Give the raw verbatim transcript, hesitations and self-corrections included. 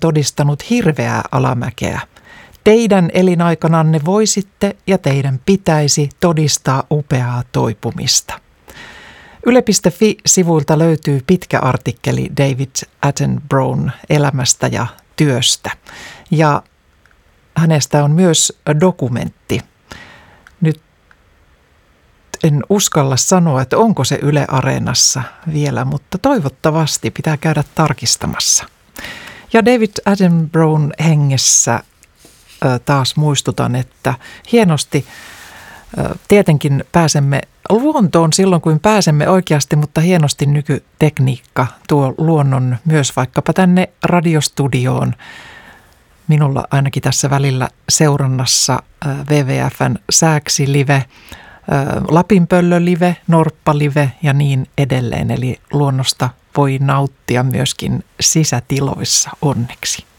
todistanut hirveää alamäkeä. Teidän elinaikananne voisitte ja teidän pitäisi todistaa upeaa toipumista. Yle piste fi-sivuilta löytyy pitkä artikkeli David Attenboroughin elämästä ja työstä. Ja hänestä on myös dokumentti. Nyt en uskalla sanoa, että onko se Yle Areenassa vielä, mutta toivottavasti pitää käydä tarkistamassa. Ja David Attenboroughin hengessä taas muistutan, että hienosti tietenkin pääsemme luontoon silloin, kun pääsemme oikeasti, mutta hienosti nykytekniikka tuo luonnon myös vaikkapa tänne radiostudioon. Minulla ainakin tässä välillä seurannassa W W F:n Sääksi-live, Lapinpöllö-live, Norppa-live ja niin edelleen. Eli luonnosta voi nauttia myöskin sisätiloissa onneksi.